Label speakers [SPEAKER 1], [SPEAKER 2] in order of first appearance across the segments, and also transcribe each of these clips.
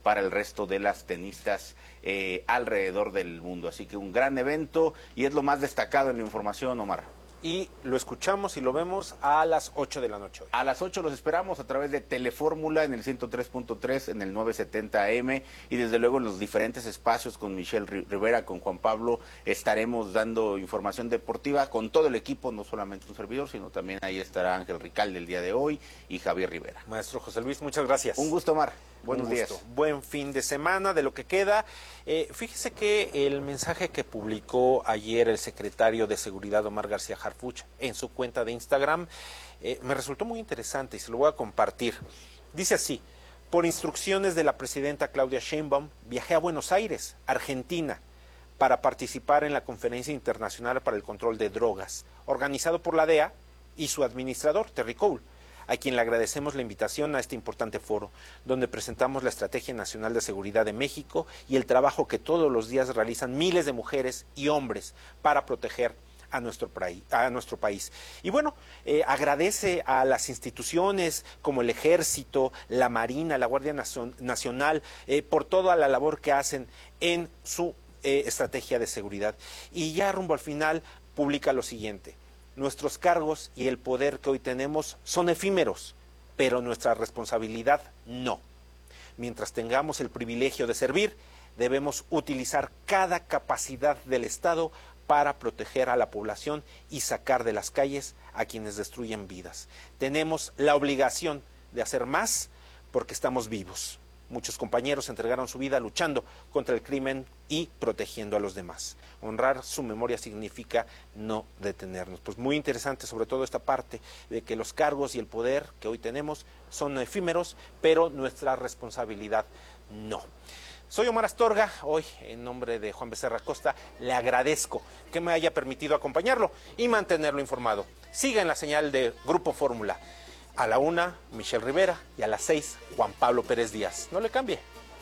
[SPEAKER 1] para el resto de las tenistas alrededor del mundo. Así que un gran evento y es lo más destacado en la información, Omar.
[SPEAKER 2] Y lo escuchamos y lo vemos a las 8 de la noche hoy.
[SPEAKER 1] A las 8 los esperamos a través de Telefórmula en el 103.3, en el 970 AM y desde luego en los diferentes espacios con Michelle Rivera, con Juan Pablo, estaremos dando información deportiva con todo el equipo, no solamente un servidor, sino también ahí estará Ángel Ricalde el día de hoy y Javier Rivera.
[SPEAKER 2] Maestro José Luis, muchas gracias.
[SPEAKER 1] Un gusto, Omar. Buenos días.
[SPEAKER 2] Buen fin de semana de lo que queda. Fíjese que el mensaje que publicó ayer el secretario de Seguridad, Omar García Harfuch, en su cuenta de Instagram, me resultó muy interesante y se lo voy a compartir. Dice así: por instrucciones de la presidenta Claudia Sheinbaum, viajé a Buenos Aires, Argentina, para participar en la Conferencia Internacional para el Control de Drogas, organizado por la DEA y su administrador, Terry Cole, a quien le agradecemos la invitación a este importante foro, donde presentamos la Estrategia Nacional de Seguridad de México y el trabajo que todos los días realizan miles de mujeres y hombres para proteger a nuestro país. Y bueno, agradece a las instituciones como el Ejército, la Marina, la Guardia Nacional, por toda la labor que hacen en su estrategia de seguridad. Y ya rumbo al final publica lo siguiente: nuestros cargos y el poder que hoy tenemos son efímeros, pero nuestra responsabilidad no. Mientras tengamos el privilegio de servir, debemos utilizar cada capacidad del Estado para proteger a la población y sacar de las calles a quienes destruyen vidas. Tenemos la obligación de hacer más porque estamos vivos. Muchos compañeros entregaron su vida luchando contra el crimen y protegiendo a los demás. Honrar su memoria significa no detenernos. Pues muy interesante sobre todo esta parte de que los cargos y el poder que hoy tenemos son efímeros, pero nuestra responsabilidad no. Soy Omar Astorga, hoy en nombre de Juan Becerra Costa le agradezco que me haya permitido acompañarlo y mantenerlo informado. Siga en la señal de Grupo Fórmula. A la 1, Michelle Rivera, y a las 6, Juan Pablo Pérez Díaz. No le cambie.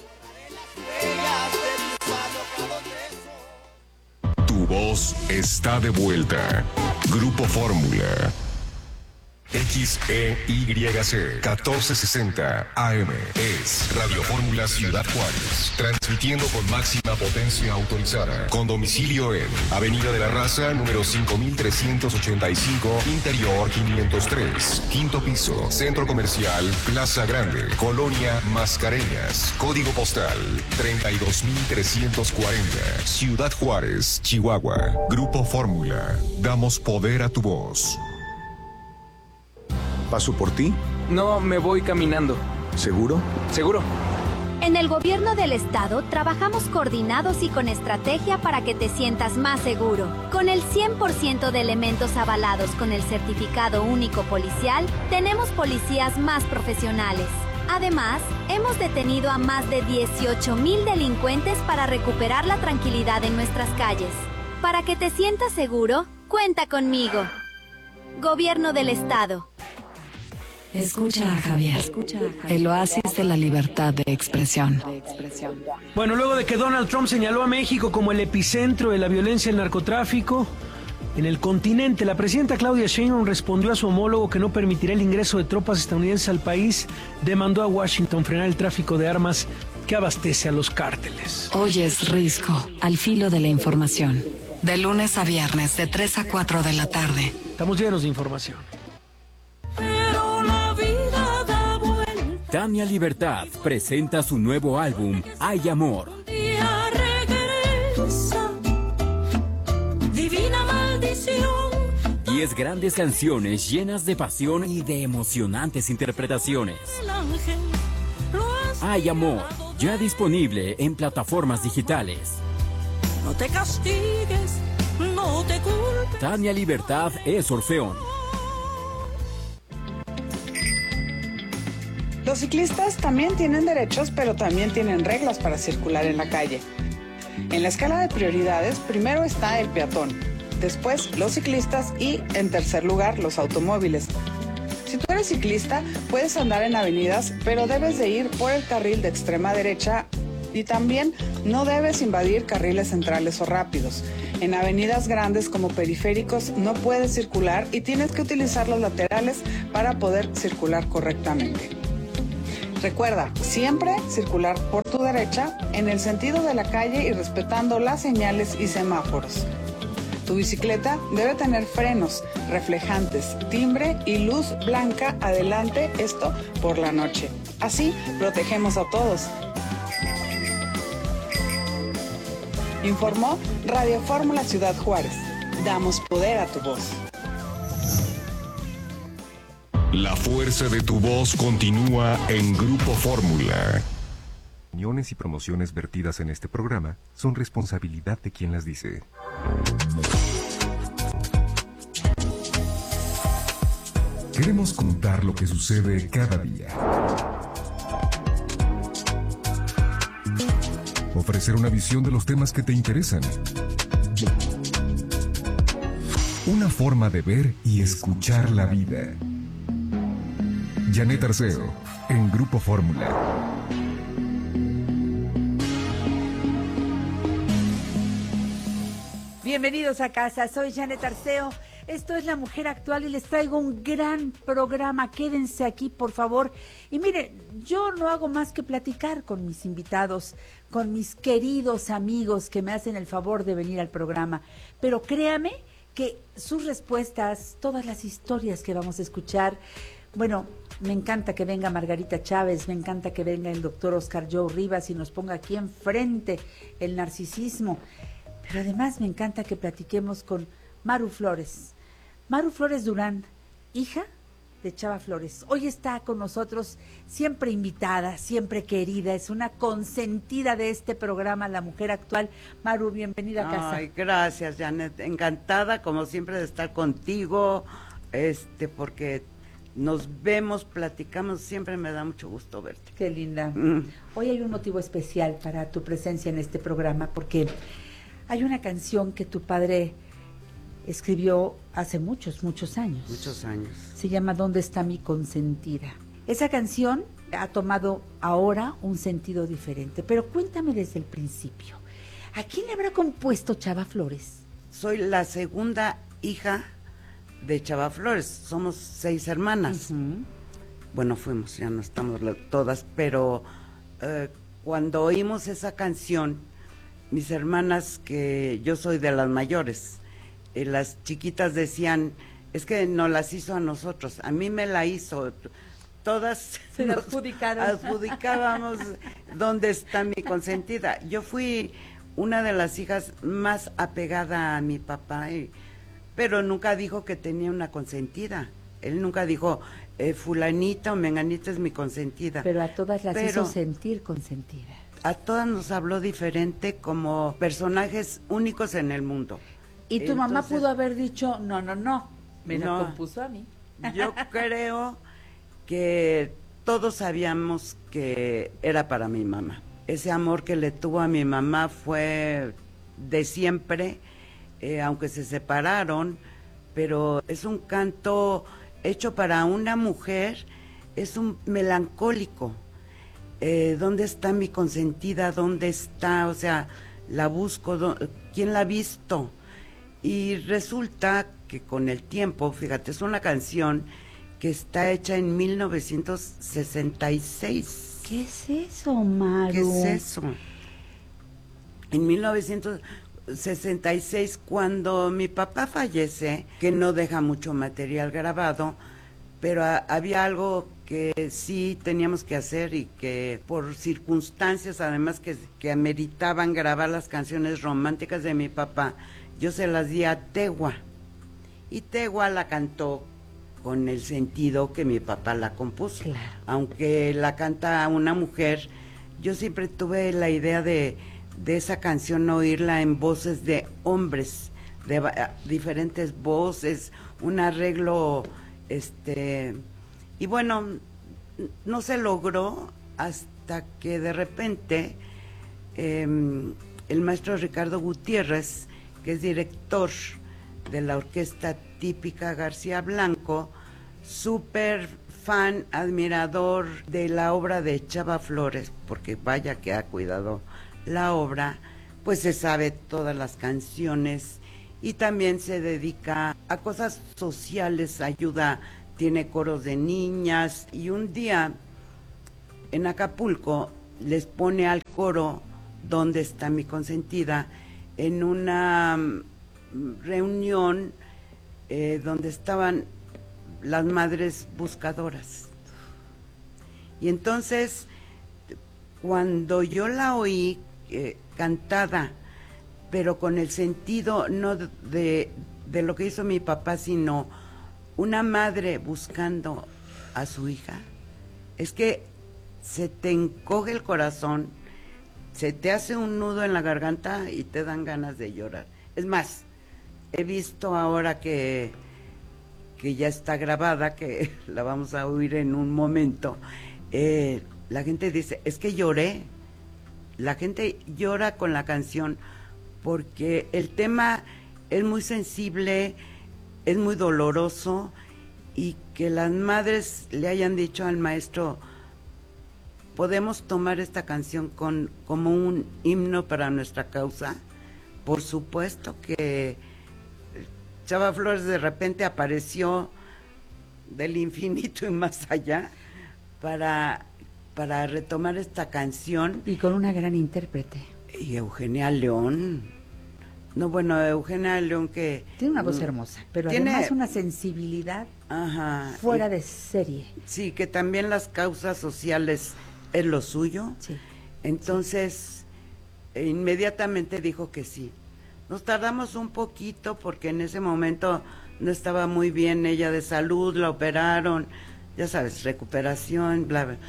[SPEAKER 3] Tu voz está de vuelta. Grupo Fórmula. XEYC 1460 AM es Radio Fórmula Ciudad Juárez, transmitiendo con máxima potencia autorizada, con domicilio en Avenida de la Raza, número 5385, Interior 503, quinto piso, Centro Comercial Plaza Grande, Colonia Mascareñas, código postal 32340, Ciudad Juárez, Chihuahua. Grupo Fórmula, damos poder a tu voz.
[SPEAKER 4] ¿Paso por ti?
[SPEAKER 5] No, me voy caminando.
[SPEAKER 4] ¿Seguro?
[SPEAKER 5] ¿Seguro?
[SPEAKER 6] En el gobierno del estado trabajamos coordinados y con estrategia para que te sientas más seguro. Con el 100% de elementos avalados con el certificado único policial, tenemos policías más profesionales. Además, hemos detenido a más de 18,000 delincuentes para recuperar la tranquilidad en nuestras calles. Para que te sientas seguro, cuenta conmigo. Gobierno del estado.
[SPEAKER 7] Escucha a Javier, el oasis de la libertad de expresión.
[SPEAKER 8] Bueno, luego de que Donald Trump señaló a México como el epicentro de la violencia y el narcotráfico en el continente, la presidenta Claudia Sheinbaum respondió a su homólogo que no permitirá el ingreso de tropas estadounidenses al país, demandó a Washington frenar el tráfico de armas que abastece a los cárteles.
[SPEAKER 7] Hoy es Risco, al filo de la información. De lunes a viernes, de 3 a 4 de la tarde.
[SPEAKER 8] Estamos llenos de información.
[SPEAKER 9] Tania Libertad presenta su nuevo álbum, Hay Amor.
[SPEAKER 10] Divina maldición.
[SPEAKER 9] 10 grandes canciones llenas de pasión y de emocionantes interpretaciones. Hay Amor, ya disponible en plataformas digitales.
[SPEAKER 10] No te castigues, no te culpes.
[SPEAKER 9] Tania Libertad es Orfeón.
[SPEAKER 11] Los ciclistas también tienen derechos, pero también tienen reglas para circular en la calle. En la escala de prioridades, primero está el peatón, después los ciclistas y, en tercer lugar, los automóviles. Si tú eres ciclista, puedes andar en avenidas, pero debes de ir por el carril de extrema derecha y también no debes invadir carriles centrales o rápidos. En avenidas grandes como periféricos no puedes circular y tienes que utilizar los laterales para poder circular correctamente. Recuerda, siempre circular por tu derecha en el sentido de la calle y respetando las señales y semáforos. Tu bicicleta debe tener frenos, reflejantes, timbre y luz blanca adelante, esto por la noche. Así protegemos a todos. Informó Radio Fórmula Ciudad Juárez. Damos poder a tu voz.
[SPEAKER 3] La fuerza de tu voz continúa en Grupo Fórmula. Opiniones y promociones vertidas en este programa son responsabilidad de quien las dice. Queremos contar lo que sucede cada día. Ofrecer una visión de los temas que te interesan. Una forma de ver y escuchar la vida. Janet Arceo, en Grupo Fórmula.
[SPEAKER 4] Bienvenidos a casa, soy Janet Arceo. Esto es La Mujer Actual y les traigo un gran programa. Quédense aquí, por favor. Y miren, yo no hago más que platicar con mis invitados, con mis queridos amigos que me hacen el favor de venir al programa. Pero créame que sus respuestas, todas las historias que vamos a escuchar, bueno, me encanta que venga Margarita Chávez, me encanta que venga el doctor Oscar Joe Rivas y nos ponga aquí enfrente el narcisismo. Pero además me encanta que platiquemos con Maru Flores. Maru Flores Durán, hija de Chava Flores. Hoy está con nosotros, siempre invitada, siempre querida. Es una consentida de este programa, La Mujer Actual. Maru, bienvenida a casa.
[SPEAKER 12] Ay, gracias, Janet. Encantada, como siempre, de estar contigo, porque nos vemos, platicamos, siempre me da mucho gusto verte.
[SPEAKER 4] Qué linda. Hoy hay un motivo especial para tu presencia en este programa, porque hay una canción que tu padre escribió hace muchos, muchos años.
[SPEAKER 12] Muchos años.
[SPEAKER 4] Se llama ¿Dónde está mi consentida? Esa canción ha tomado ahora un sentido diferente, pero cuéntame desde el principio. ¿A quién le habrá compuesto Chava Flores?
[SPEAKER 12] Soy la segunda hija de Chava Flores, somos 6 hermanas. Bueno, fuimos, ya no estamos todas, pero cuando oímos esa canción, mis hermanas, que yo soy de las mayores, las chiquitas decían, es que no las hizo a nosotros, a mí me la hizo, todas
[SPEAKER 4] se la adjudicaron.
[SPEAKER 12] Adjudicábamos dónde está mi consentida. Yo fui una de las hijas más apegada a mi papá, pero nunca dijo que tenía una consentida. Él nunca dijo, fulanita o menganita es mi consentida.
[SPEAKER 4] Pero a todas las hizo sentir consentidas.
[SPEAKER 12] A todas nos habló diferente, como personajes únicos en el mundo.
[SPEAKER 4] Y tu mamá pudo haber dicho, no, me la compuso a mí.
[SPEAKER 12] Yo creo que todos sabíamos que era para mi mamá. Ese amor que le tuvo a mi mamá fue de siempre, aunque se separaron, pero es un canto hecho para una mujer, es un melancólico. ¿Dónde está mi consentida? ¿Dónde está? O sea, la busco, ¿quién la ha visto? Y resulta que con el tiempo, fíjate, es una canción que está hecha en 1966.
[SPEAKER 4] ¿Qué es eso, Maru?
[SPEAKER 12] ¿Qué es eso? En 1966, cuando mi papá fallece, que no deja mucho material grabado, pero había algo que sí teníamos que hacer y que por circunstancias, además que ameritaban grabar las canciones románticas de mi papá, yo se las di a Tegua, y Tegua la cantó con el sentido que mi papá la compuso.
[SPEAKER 4] Claro.
[SPEAKER 12] Aunque la canta una mujer, yo siempre tuve la idea de esa canción oírla en voces de hombres, de diferentes voces, un arreglo, y bueno, no se logró hasta que de repente el maestro Ricardo Gutiérrez, que es director de la Orquesta Típica García Blanco, súper fan, admirador de la obra de Chava Flores, porque vaya que ha cuidado la obra, pues se sabe todas las canciones y también se dedica a cosas sociales, ayuda, tiene coros de niñas, y un día en Acapulco les pone al coro ¿Dónde está mi consentida? En una reunión donde estaban las madres buscadoras. Y entonces, cuando yo la oí cantada, pero con el sentido no de lo que hizo mi papá, sino una madre buscando a su hija, es que se te encoge el corazón, se te hace un nudo en la garganta y te dan ganas de llorar. Es más, he visto ahora que ya está grabada, que la vamos a oír en un momento, la gente dice, es que lloré. La gente llora con la canción porque el tema es muy sensible, es muy doloroso, y que las madres le hayan dicho al maestro, podemos tomar esta canción como un himno para nuestra causa. Por supuesto que Chava Flores de repente apareció del infinito y más allá para retomar esta canción.
[SPEAKER 4] Y con una gran intérprete.
[SPEAKER 12] Y Eugenia León. No, bueno, Eugenia León que...
[SPEAKER 4] Tiene una voz hermosa, pero además una sensibilidad fuera de serie.
[SPEAKER 12] Sí, que también las causas sociales es lo suyo.
[SPEAKER 4] Sí.
[SPEAKER 12] Entonces, inmediatamente dijo que sí. Nos tardamos un poquito porque en ese momento no estaba muy bien ella de salud, la operaron, ya sabes, recuperación, bla, bla.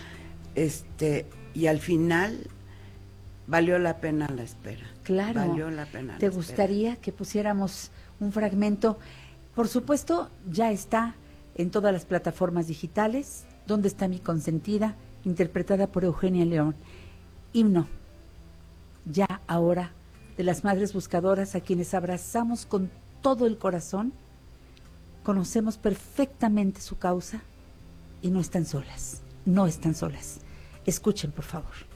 [SPEAKER 12] Y al final valió la pena la espera.
[SPEAKER 4] Claro.
[SPEAKER 12] Valió la pena.
[SPEAKER 4] ¿Te gustaría que pusiéramos un fragmento? Por supuesto, ya está en todas las plataformas digitales. ¿Dónde está mi consentida? Interpretada por Eugenia León. Himno, ya ahora, de las madres buscadoras a quienes abrazamos con todo el corazón, conocemos perfectamente su causa y no están solas, no están solas. Escuchen, por favor.